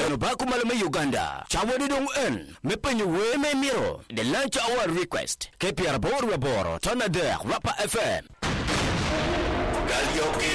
no baku malama Uganda. Chawadi dong en. Mepenyu we me miro. The lunch hour request. KPR boro tona der Rapa FM. Galioke